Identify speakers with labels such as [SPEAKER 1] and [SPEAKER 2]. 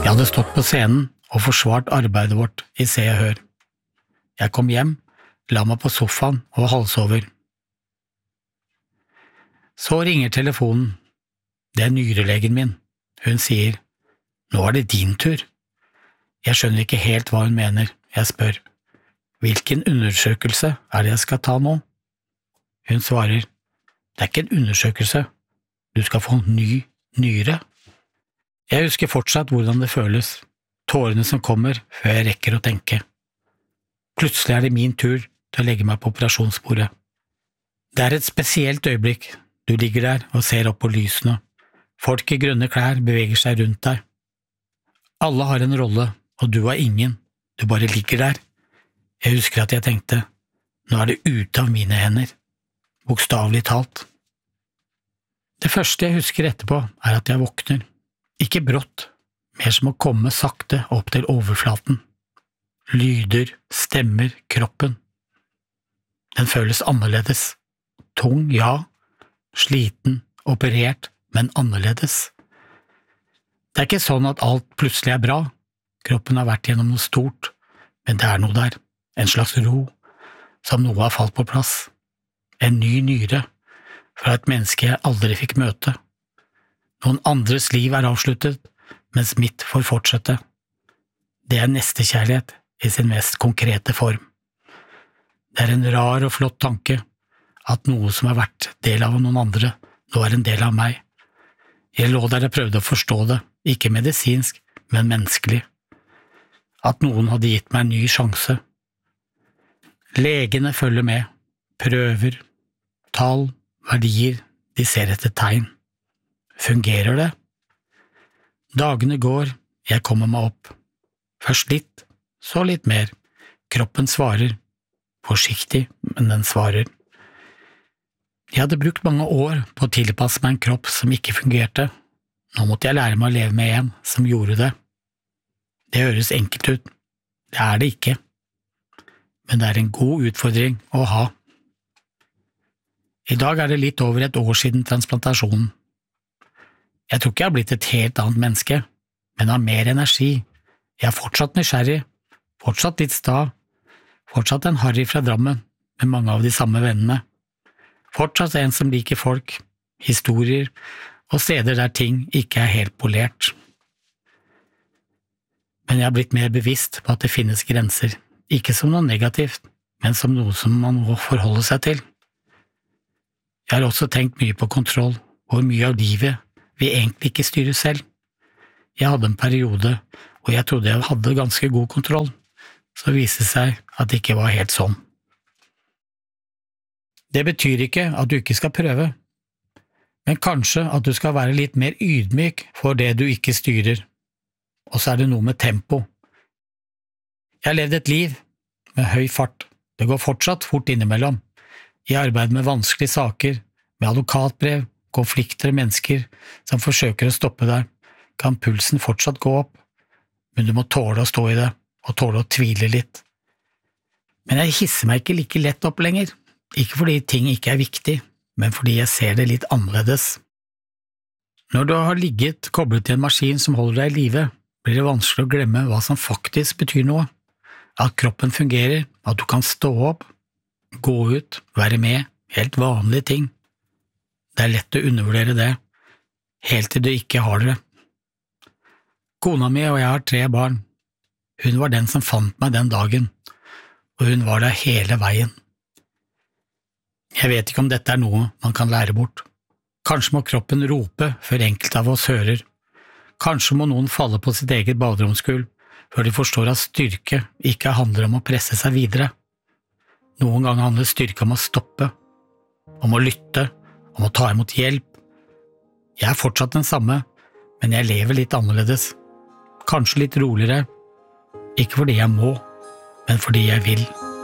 [SPEAKER 1] Jeg hadde stått på scenen og forsvart arbeidet vårt i Se og Hør. Jeg kom hjem, la meg på sofaen og halsover. Så ringer telefonen. Det er nyrelegen min. Hun sier, «Nå er det din tur.» Jeg skjønner ikke helt hva hun mener. Jeg spør, «Hvilken undersøkelse er det jeg skal ta nå?» Hun svarer, «Det er ikke en undersøkelse. Du skal få en ny nyre.» Jeg husker fortsatt hvordan det føles, tårene som kommer før jeg rekker å tenke. Plutselig er det min tur til å legge meg på operasjonsbordet. Det er et spesielt øyeblikk. Du ligger der og ser opp på lysene. Folk i grønne klær beveger seg rundt deg. Alle har en rolle, og du har ingen. Du bare ligger der. Jeg husker at jeg tenkte, nå er det ute av mine hender. Bokstavelig talt. Det første jeg husker etterpå er at jeg våkner. Ikke brått, mer som å komme sakte opp til overflaten. Lyder, stemmer, kroppen. Den føles annerledes. Tung, ja. Sliten, operert, men annerledes. Det er ikke sånn at alt plutselig er bra. Kroppen har vært gjennom noe stort, men det er noe der. En slags ro, som noe har falt på plass. En ny nyre, fra et menneske jeg aldri fikk møte. Noen andres liv er avsluttet, mens mitt får fortsette. Det er nestekjærlighet i sin mest konkrete form. Det er en rar og flott tanke, at noe som har vært del av noen andre, nå er en del av meg. Jeg lå der og prøvde å forstå det, ikke medisinsk, men menneskelig. At noen hadde gitt meg en ny sjanse. Legene følger med, prøver, tall, verdier, de ser etter tegn. Fungerer det? Dagene går, jeg kommer meg opp. Først litt, så litt mer. Kroppen svarer. Forsiktig, men den svarer. Jeg hadde brukt mange år på å tilpasse meg en kropp som ikke fungerte. Nå måtte jeg lære meg å leve med en som gjorde det. Det høres enkelt ut. Det er det ikke. Men det er en god utfordring å ha. I dag er det litt over et år siden transplantasjonen. Jeg tror ikke jeg har blitt et helt annet menneske, men har mer energi. Jeg er fortsatt nysgjerrig, fortsatt litt sta, fortsatt en Harry fra Drammen med mange av de samme vennene. Fortsatt en som liker folk, historier og steder der ting ikke er helt polert. Men jeg har blitt mer bevisst på at det finnes grenser, ikke som noe negativt, men som noe som man må forholde seg til. Jeg har også tenkt mye på kontroll, hvor mye av livet vi egentlig ikke styrer selv. Jeg hadde en periode hvor jeg trodde jeg hadde ganske god kontroll, så viste det seg at det ikke var helt sånn. Det betyr ikke at du ikke skal prøve, men kanskje at du skal være litt mer ydmyk for det du ikke styrer, og så er det noe med tempo. Jeg har levd et liv med høy fart. Det går fortsatt fort innimellom. I arbeid med vanskelige saker, med advokatbrev, konflikter og mennesker som forsøker å stoppe deg, kan pulsen fortsatt gå opp, men du må tåle å stå i det, og tåle å tvile litt. Men jeg hisser meg ikke like lett opp lenger, ikke fordi ting ikke er viktig, men fordi jeg ser det litt annerledes. Når du har ligget koblet til en maskin som holder deg i live, blir det vanskelig å glemme hva som faktisk betyr noe. At kroppen fungerer, at du kan stå opp, gå ut, være med, helt vanlige ting. Det er lett å undervurdere det, helt til du ikke har det. Kona mi og jeg har 3 barn. Hun var den som fant meg den dagen, og hun var der hele veien. Jeg vet ikke om dette er noe man kan lære bort. Kanskje må kroppen rope før enkelte av oss hører. Kanskje må noen falle på sitt eget baderomsgulv før de forstår at styrke ikke handler om å presse seg videre. Noen ganger handler styrke om å stoppe, om å lytte, om å ta imot hjelp. Jeg er fortsatt den samme, men jeg lever litt annerledes. Kanskje litt roligere. Ikke fordi jeg må, men fordi jeg vil.